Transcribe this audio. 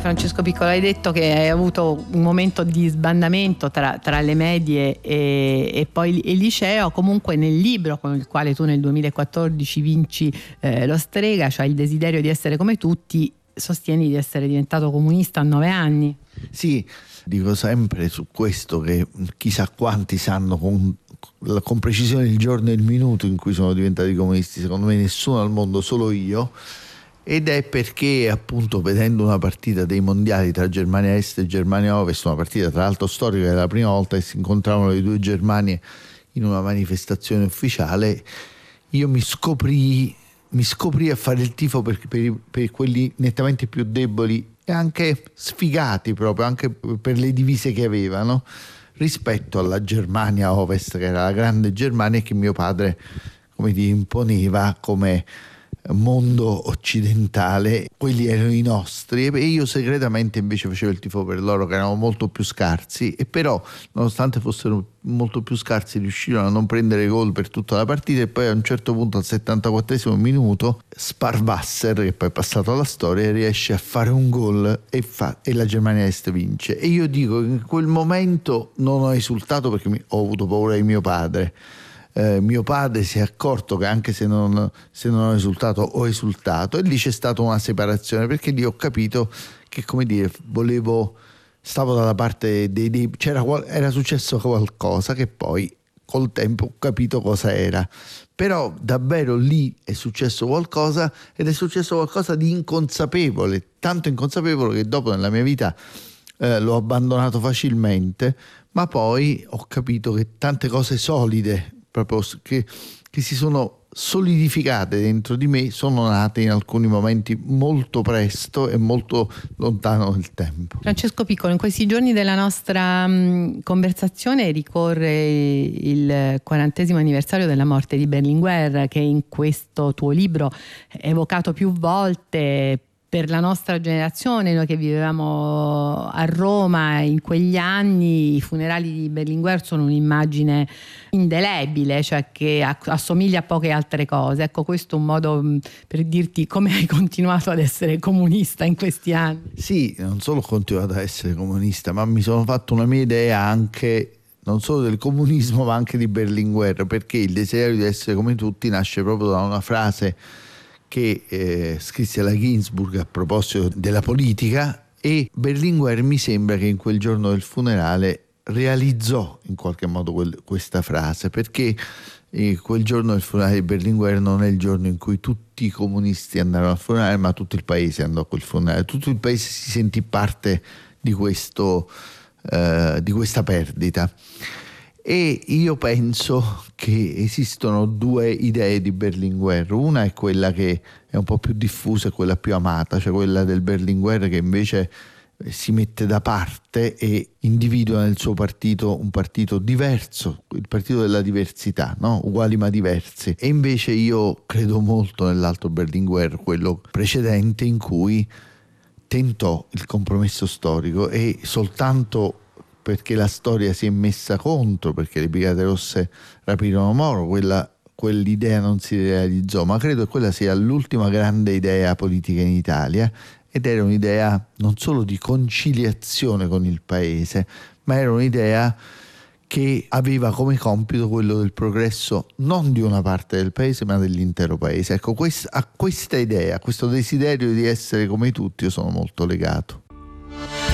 Francesco Piccolo, hai detto che hai avuto un momento di sbandamento tra le medie e poi il liceo. Comunque nel libro con il quale tu nel 2014 vinci lo Strega, cioè Il desiderio di essere come tutti, sostieni di essere diventato comunista a 9 anni. Sì, dico sempre su questo che chissà quanti sanno con precisione il giorno e il minuto in cui sono diventati comunisti. Secondo me nessuno al mondo, solo io. Ed è perché appunto vedendo una partita dei mondiali tra Germania Est e Germania Ovest, una partita tra l'altro storica, era la prima volta che si incontravano le due Germanie in una manifestazione ufficiale, io mi scoprii a fare il tifo per quelli nettamente più deboli e anche sfigati, proprio anche per le divise che avevano, rispetto alla Germania Ovest, che era la grande Germania che mio padre, come dire, imponeva come mondo occidentale. Quelli erano i nostri e io segretamente invece facevo il tifo per loro, che erano molto più scarsi, e però nonostante fossero molto più scarsi riuscirono a non prendere gol per tutta la partita, e poi a un certo punto al 74esimo minuto Sparwasser, che poi è passato alla storia, riesce a fare un gol e la Germania Est vince. E io dico che in quel momento non ho esultato perché ho avuto paura di mio padre. Mio padre si è accorto che anche se non ho esultato, ho esultato, e lì c'è stata una separazione, perché lì ho capito che, come dire, stavo dalla parte era successo qualcosa che poi col tempo ho capito cosa era. Però davvero lì è successo qualcosa, ed è successo qualcosa di inconsapevole, tanto inconsapevole che dopo nella mia vita l'ho abbandonato facilmente, ma poi ho capito che tante cose solide, proprio che si sono solidificate dentro di me, sono nate in alcuni momenti molto presto e molto lontano nel tempo. Francesco Piccolo, in questi giorni della nostra conversazione ricorre il 40° anniversario della morte di Berlinguer, che in questo tuo libro è evocato più volte. Per la nostra generazione, noi che vivevamo a Roma in quegli anni, i funerali di Berlinguer sono un'immagine indelebile, cioè che assomiglia a poche altre cose. Ecco, questo è un modo per dirti come hai continuato ad essere comunista in questi anni. Sì, non solo ho continuato ad essere comunista, ma mi sono fatto una mia idea anche non solo del comunismo ma anche di Berlinguer, perché il desiderio di essere come tutti nasce proprio da una frase che scrisse la Ginsburg a proposito della politica, e Berlinguer mi sembra che in quel giorno del funerale realizzò in qualche modo questa frase, perché quel giorno del funerale di Berlinguer non è il giorno in cui tutti i comunisti andarono al funerale, ma tutto il paese andò a quel funerale, tutto il paese si sentì parte di questa perdita. E io penso che esistono due idee di Berlinguer. Una è quella che è un po' più diffusa e quella più amata, cioè quella del Berlinguer che invece si mette da parte e individua nel suo partito un partito diverso, il partito della diversità, no? Uguali ma diversi. E invece io credo molto nell'altro Berlinguer, quello precedente, in cui tentò il compromesso storico, e soltanto perché la storia si è messa contro, perché le Brigate Rosse rapirono Moro, quell'idea non si realizzò, ma credo che quella sia l'ultima grande idea politica in Italia, ed era un'idea non solo di conciliazione con il paese, ma era un'idea che aveva come compito quello del progresso non di una parte del paese ma dell'intero paese. Ecco, a questa idea, a questo desiderio di essere come tutti, io sono molto legato.